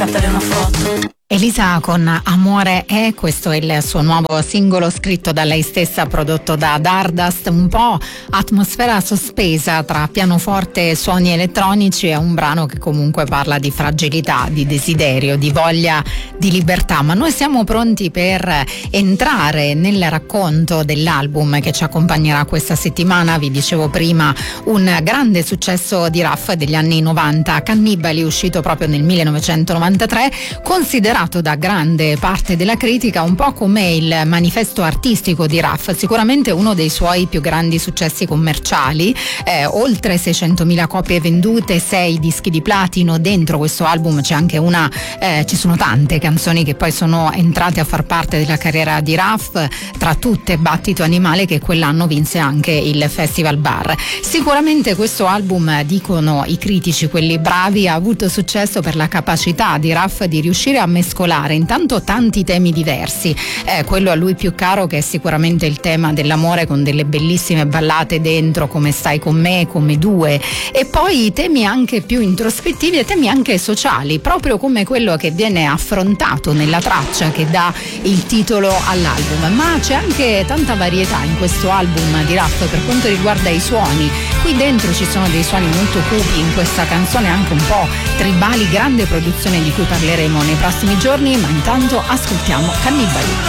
scattare una foto. Elisa con Amore è, questo è il suo nuovo singolo scritto da lei stessa, prodotto da Dardust, un po' atmosfera sospesa tra pianoforte e suoni elettronici. È un brano che comunque parla di fragilità, di desiderio, di voglia di libertà, ma noi siamo pronti per entrare nel racconto dell'album che ci accompagnerà questa settimana. Vi dicevo prima, un grande successo di Raf degli anni 90, Cannibali, uscito proprio nel 1993, considerato da grande parte della critica un po' come il manifesto artistico di Raf, sicuramente uno dei suoi più grandi successi commerciali, oltre 600.000 copie vendute, 6 dischi di platino. Dentro questo album c'è anche ci sono tante canzoni che poi sono entrate a far parte della carriera di Raf, tra tutte Battito Animale, che quell'anno vinse anche il Festival Bar. Sicuramente questo album, dicono i critici, quelli bravi, ha avuto successo per la capacità di Raf di riuscire a mescolare intanto tanti temi diversi, quello a lui più caro, che è sicuramente il tema dell'amore, con delle bellissime ballate dentro, come Stai con me, come Due, e poi temi anche più introspettivi e temi anche sociali, proprio come quello che viene affrontato nella traccia che dà il titolo all'album. Ma c'è anche tanta varietà in questo album di Raf per quanto riguarda i suoni. Qui dentro ci sono dei suoni molto cupi, in questa canzone anche un po' tribali, grande produzione di cui parleremo nei prossimi giorni, ma intanto ascoltiamo Cannibali.